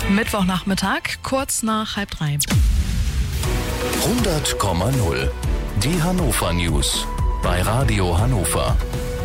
Mittwochnachmittag, kurz nach 2:30. 100,0. Die Hannover News bei Radio Hannover.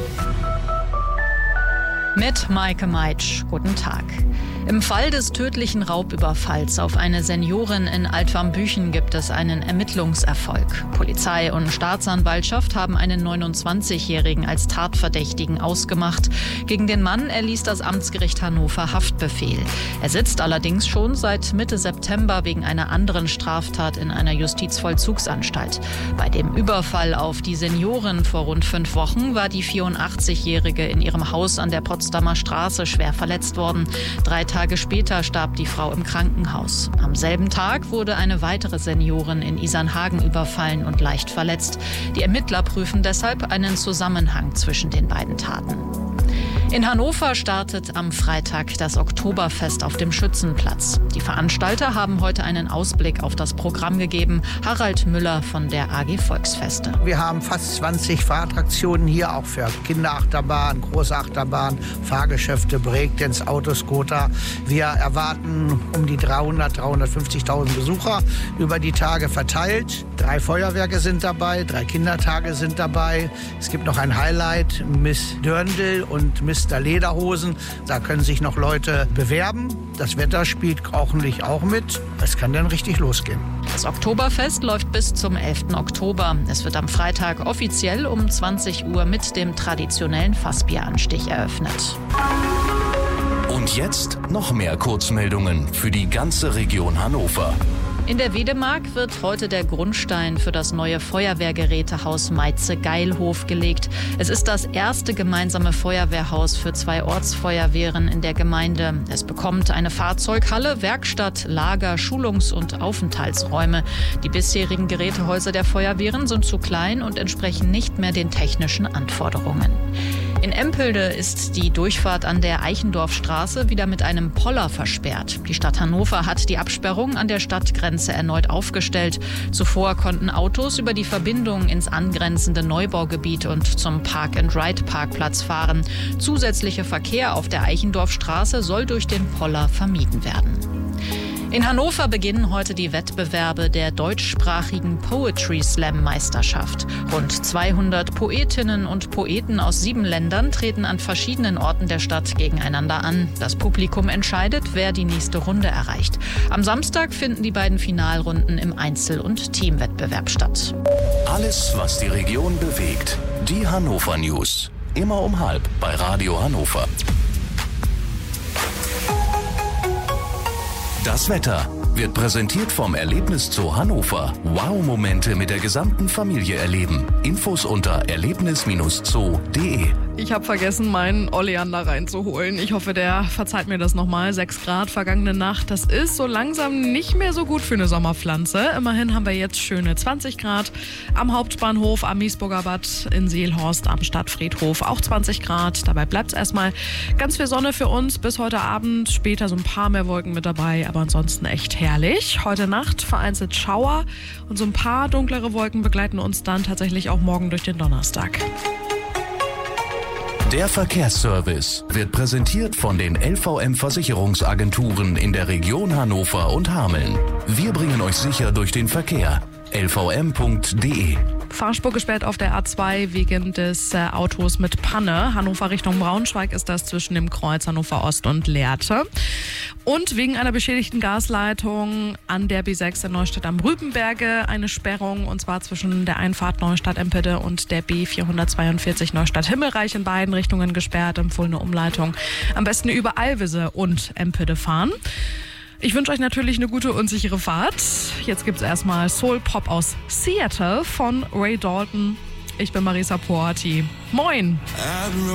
Mit Maike Meitsch. Guten Tag. Im Fall des tödlichen Raubüberfalls auf eine Seniorin in Altwarmbüchen gibt es einen Ermittlungserfolg. Polizei und Staatsanwaltschaft haben einen 29-Jährigen als Tatverdächtigen ausgemacht. Gegen den Mann erließ das Amtsgericht Hannover Haftbefehl. Er sitzt allerdings schon seit Mitte September wegen einer anderen Straftat in einer Justizvollzugsanstalt. Bei dem Überfall auf die Seniorin vor rund 5 Wochen war die 84-Jährige in ihrem Haus an der Potsdamer Straße schwer verletzt worden. 3 Tage später starb die Frau im Krankenhaus. Am selben Tag wurde eine weitere Seniorin in Isernhagen überfallen und leicht verletzt. Die Ermittler prüfen deshalb einen Zusammenhang zwischen den beiden Taten. In Hannover startet am Freitag das Oktoberfest auf dem Schützenplatz. Die Veranstalter haben heute einen Ausblick auf das Programm gegeben. Harald Müller von der AG Volksfeste. Wir haben fast 20 Fahrattraktionen hier, auch für Kinderachterbahn, große Achterbahn, Fahrgeschäfte, Breakdance, Autoscooter. Wir erwarten um die 350.000 Besucher über die Tage verteilt. 3 Feuerwerke sind dabei, 3 Kindertage sind dabei. Es gibt noch ein Highlight, Miss Dörndl und Mr. Lederhosen. Da können sich noch Leute bewerben. Das Wetter spielt hoffentlich auch mit. Es kann dann richtig losgehen. Das Oktoberfest läuft bis zum 11. Oktober. Es wird am Freitag offiziell um 20 Uhr mit dem traditionellen Fassbieranstich eröffnet. Und jetzt noch mehr Kurzmeldungen für die ganze Region Hannover. In der Wedemark wird heute der Grundstein für das neue Feuerwehrgerätehaus Meitze-Geilhof gelegt. Es ist das erste gemeinsame Feuerwehrhaus für 2 Ortsfeuerwehren in der Gemeinde. Es bekommt eine Fahrzeughalle, Werkstatt, Lager, Schulungs- und Aufenthaltsräume. Die bisherigen Gerätehäuser der Feuerwehren sind zu klein und entsprechen nicht mehr den technischen Anforderungen. In Empelde ist die Durchfahrt an der Eichendorfstraße wieder mit einem Poller versperrt. Die Stadt Hannover hat die Absperrung an der Stadtgrenze erneut aufgestellt. Zuvor konnten Autos über die Verbindung ins angrenzende Neubaugebiet und zum Park-and-Ride-Parkplatz fahren. Zusätzlicher Verkehr auf der Eichendorfstraße soll durch den Poller vermieden werden. In Hannover beginnen heute die Wettbewerbe der deutschsprachigen Poetry Slam Meisterschaft. Rund 200 Poetinnen und Poeten aus 7 Ländern treten an verschiedenen Orten der Stadt gegeneinander an. Das Publikum entscheidet, wer die nächste Runde erreicht. Am Samstag finden die beiden Finalrunden im Einzel- und Teamwettbewerb statt. Alles, was die Region bewegt. Die Hannover News. Immer um 12:30 bei Radio Hannover. Das Wetter wird präsentiert vom Erlebniszoo Hannover. Wow-Momente mit der gesamten Familie erleben. Infos unter erlebnis-zoo.de. Ich habe vergessen, meinen Oleander reinzuholen. Ich hoffe, der verzeiht mir das nochmal. 6 Grad vergangene Nacht. Das ist so langsam nicht mehr so gut für eine Sommerpflanze. Immerhin haben wir jetzt schöne 20 Grad am Hauptbahnhof, am Miesburger Bad, in Seelhorst, am Stadtfriedhof. Auch 20 Grad. Dabei bleibt es erstmal ganz viel Sonne für uns bis heute Abend. Später so ein paar mehr Wolken mit dabei, aber ansonsten echt herrlich. Heute Nacht vereinzelt Schauer und so ein paar dunklere Wolken begleiten uns dann tatsächlich auch morgen durch den Donnerstag. Der Verkehrsservice wird präsentiert von den LVM-Versicherungsagenturen in der Region Hannover und Hameln. Wir bringen euch sicher durch den Verkehr. lvm.de. Fahrspur gesperrt auf der A2 wegen des Autos mit Panne. Hannover Richtung Braunschweig ist das zwischen dem Kreuz Hannover Ost und Lehrte. Und wegen einer beschädigten Gasleitung an der B6 in Neustadt am Rübenberge eine Sperrung, und zwar zwischen der Einfahrt Neustadt-Empede und der B442 Neustadt-Himmelreich, in beiden Richtungen gesperrt. Empfohlene Umleitung am besten über Alvese und Empede fahren. Ich wünsche euch natürlich eine gute und sichere Fahrt. Jetzt gibt's erstmal Soul Pop aus Seattle von Ray Dalton. Ich bin Marisa Poati. Moin!